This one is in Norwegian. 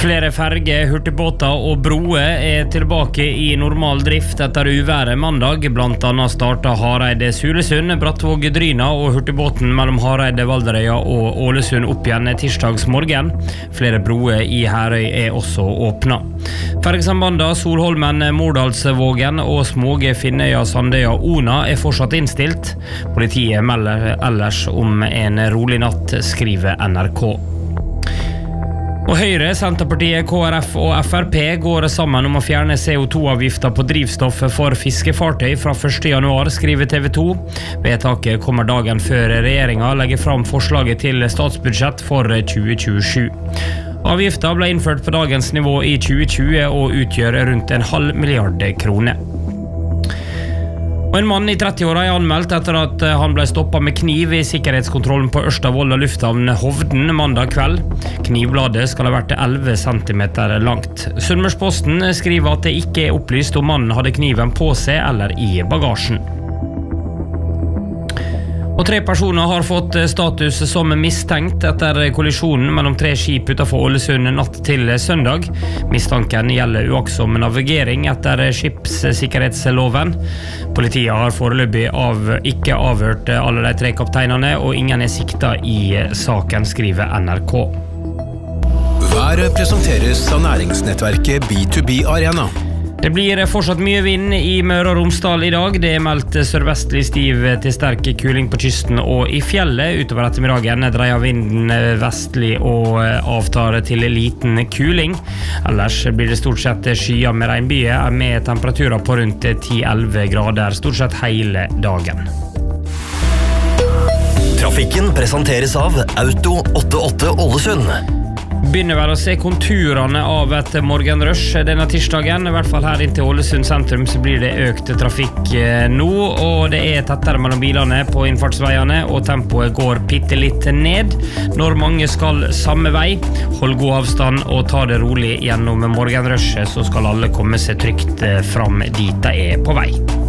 Flere ferger, hurtigbåter og broer tilbake i normal drift etter uværet mandag. Blant annet startet Hareide Sulesund, Brattvåg Dryna og hurtigbåten mellom Hareide, Valderøya og Ålesund opp igjen tirsdagsmorgen. Flere broer i Herøy også åpnet. Fergesambanda Solholmen, Mordalsvågen og Småge, Finnøya, Sandøya, Ona fortsatt innstilt. Politiet melder ellers om en rolig natt, skriver NRK. Og Høyre, Senterpartiet, KrF og Frp går sammen om å fjerne CO2-avgifter på drivstoff for fiskefartøy fra 1. januar, skriver TV 2. Vedtaket kommer dagen før regjeringen legger fram forslaget til statsbudsjett for 2027. Avgiften ble innført på dagens nivå i 2020 og utgjør rundt 0,5 milliard kroner. Og en mann i 30-åra anmeldt etter at han ble stoppet med kniv i sikkerhetskontrollen på Ørsta-Volda lufthavn Hovden mandag kveld. Knivbladet skal ha vært 11 centimeter langt. Sunnmørsposten skriver at det ikke opplyst om mannen hadde kniven på seg eller i bagasjen. Og 3 personer har fått status som mistenkt etter kollisjonen mellom 3 skip utenfor Ålesund natt til søndag. Mistanken gjelder uaktsom navigering etter skipssikkerhetsloven. Politiet har foreløpig ikke avhørt alle de 3 kapteinene, og ingen siktet i saken, skriver NRK. Været presenteres av næringsnettverket B2B Arena. Det blir fortsatt mye vind i Møre og Romsdal i dag. Det meldt sørvestlig stiv til sterk kuling på kysten og i fjellet. Utover ettermiddagen dreier vinden vestlig og avtar til liten kuling. Ellers blir det stort sett skyer med regnbyger med temperaturer på rundt 10-11 grader stort sett hele dagen. Trafikken presenteres av Auto 88 Ålesund. Begynner vel å se konturene av et morgenrush denne tirsdagen. I hvert fall her inn til Ålesund sentrum så blir det økt trafikk nå, og det tettere mellom bilene på innfartsveiene, og tempoet går bitte litt ned. Når mange skal samme vei, hold god avstand og ta det rolig gjennom morgenrushet, så skal alle komme seg trygt fram dit de på vei.